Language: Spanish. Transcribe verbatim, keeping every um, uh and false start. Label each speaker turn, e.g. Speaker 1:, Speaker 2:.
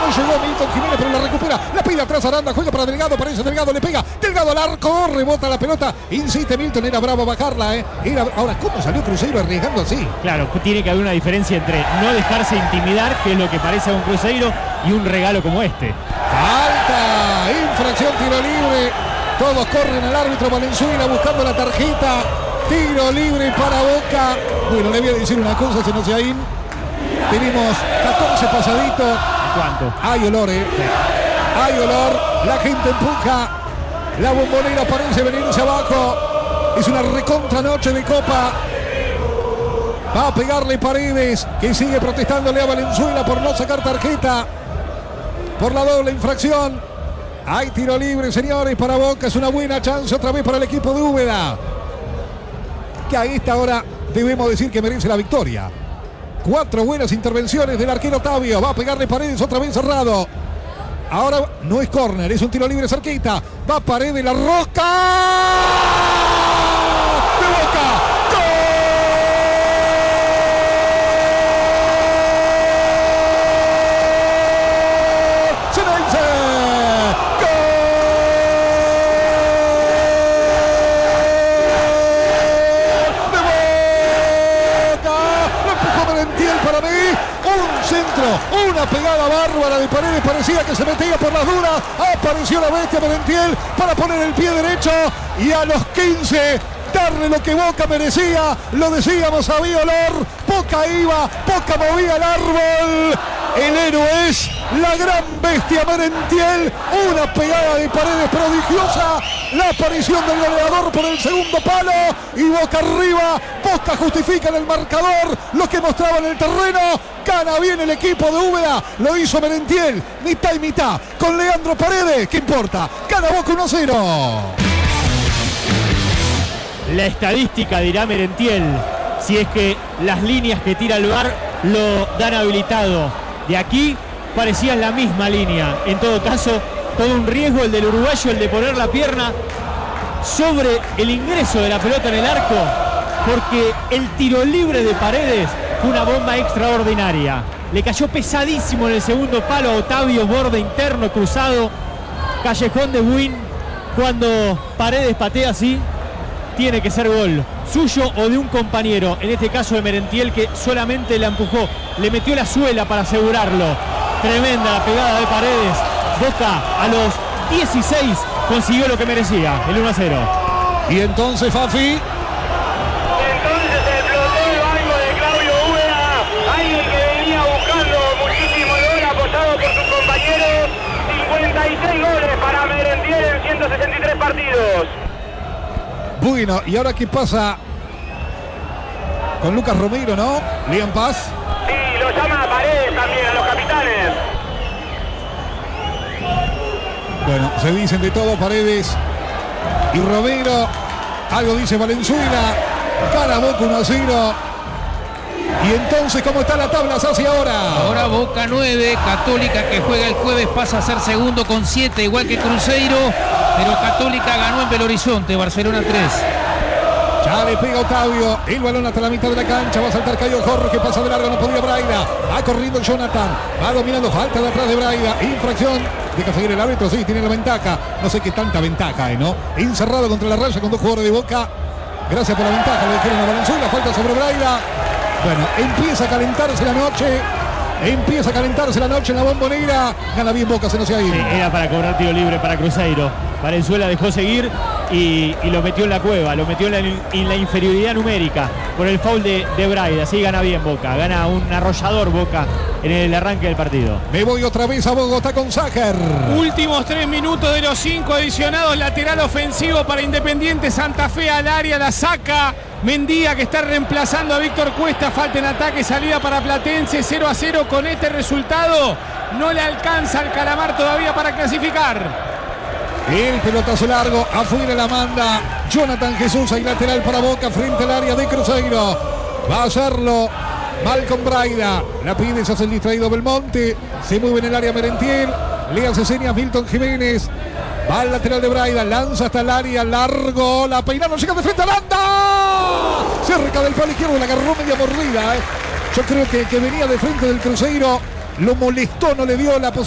Speaker 1: llegó Milton Jiménez, pero la recupera. La pide atrás Aranda, juega para Delgado, parece Delgado, le pega. Delgado al arco, rebota la pelota. Insiste Milton, era bravo a bajarla. ¿eh? Era... Ahora, ¿cómo salió Cruzeiro arriesgando así?
Speaker 2: Claro, tiene que haber una diferencia entre no dejarse intimidar, que es lo que parece a un Cruzeiro, y un regalo como este.
Speaker 1: Falta, infracción, tiro libre. Todos corren al árbitro Valenzuela buscando la tarjeta. Tiro libre para Boca. Bueno, le voy a decir una cosa, señor Seaín. Tenemos catorce pasaditos.
Speaker 2: ¿Cuánto?
Speaker 1: Hay olor, eh. Hay olor. La gente empuja. La Bombonera parece venirse abajo. Es una recontra noche de Copa. Va a pegarle Paredes, que sigue protestándole a Valenzuela por no sacar tarjeta. Por la doble infracción. Hay tiro libre, señores, para Boca. Es una buena chance otra vez para el equipo de Úbeda, que a esta hora debemos decir que merece la victoria. Cuatro buenas intervenciones del arquero Otavio. Va a pegarle Paredes otra vez cerrado. Ahora no es córner, es un tiro libre cerquita. Va Paredes, la rosca de Boca. Una pegada bárbara de Paredes, parecía que se metía por las duras. Apareció la bestia Merentiel para poner el pie derecho y a los quince darle lo que Boca merecía. Lo decíamos, había olor. Boca iba, Boca movía el árbol. El héroe es la gran bestia Merentiel. Una pegada de Paredes prodigiosa. La aparición del goleador por el segundo palo. Y Boca arriba. Boca justifica en el marcador lo que mostraba en el terreno. Gana bien el equipo de Úbeda. Lo hizo Merentiel. Mitad y mitad. Con Leandro Paredes. ¿Qué importa? Gana Boca uno a cero.
Speaker 2: La estadística dirá Merentiel, si es que las líneas que tira el V A R lo dan habilitado. De aquí parecían la misma línea. En todo caso, todo un riesgo el del uruguayo, el de poner la pierna sobre el ingreso de la pelota en el arco, porque el tiro libre de Paredes fue una bomba extraordinaria. Le cayó pesadísimo en el segundo palo a Otavio, borde interno, cruzado, callejón de Buin. Cuando Paredes patea así, tiene que ser gol suyo o de un compañero, en este caso de Merentiel, que solamente la empujó, le metió la suela para asegurarlo. Tremenda la pegada de Paredes. Boca a los dieciséis consiguió lo que merecía, el uno a cero.
Speaker 1: Y entonces Fafi,
Speaker 3: entonces explotó el banco de Claudio Úbeda, alguien que venía buscando muchísimo el gol, apoyado por sus compañeros. Cincuenta y seis goles para Merentiel en ciento sesenta y tres partidos.
Speaker 1: Bueno, ¿y ahora qué pasa con Lucas Romero, no? Liam Paz.
Speaker 3: Sí, lo llama a Paredes también, a los capitanes.
Speaker 1: Bueno, se dicen de todo Paredes y Romero. Algo dice Valenzuela. Gana Boca uno a cero. Y entonces, ¿cómo está la tabla hacia ahora?
Speaker 4: Ahora Boca nueve, Católica, que juega el jueves, pasa a ser segundo con siete, igual que Cruzeiro, pero Católica ganó en Belo Horizonte, Barcelona tres.
Speaker 1: Ya le pega Otavio, el balón hasta la mitad de la cancha, va a saltar Cayo Jorge, pasa de largo, no podía Braida, va corriendo Jonathan, va dominando, falta de atrás de Braida, infracción, deja seguir el árbitro, sí, tiene la ventaja, no sé qué tanta ventaja hay, ¿no? Encerrado contra la raya con dos jugadores de Boca, gracias por la ventaja, le dijeron a Valenzuela, falta sobre Braida. Bueno, empieza a calentarse la noche. Empieza a calentarse la noche en la Bombonera. Gana bien Boca, se no se ha ido.
Speaker 2: Sí, era para cobrar tiro libre para Cruzeiro. Valenzuela dejó seguir y, y lo metió en la cueva. Lo metió en la, en la inferioridad numérica por el foul de, de Braida. Así gana bien Boca. Gana un arrollador Boca en el arranque del partido.
Speaker 1: Me voy otra vez a Bogotá con Sájer.
Speaker 5: Últimos tres minutos de los cinco adicionados. Lateral ofensivo para Independiente Santa Fe al área. La saca Mendía, que está reemplazando a Víctor Cuesta. Falta en ataque, salida para Platense. cero a cero con este resultado. No le alcanza al Calamar todavía para clasificar.
Speaker 1: El pelotazo largo, afuera la manda Jonathan Jesús, ahí lateral para Boca frente al área de Cruzeiro. Va a hacerlo Malcolm Braida. La pide, se hace el distraído Belmonte. Se mueve en el área Merentiel. Le hace señas Milton Jiménez. Va al lateral de Braida, lanza hasta el área, largo, la peinaron, llega de frente a Landa. Cerca del palo izquierdo, la agarró media mordida. ¿eh? Yo creo que, que venía de frente del Cruzeiro, lo molestó, no le dio la posibilidad.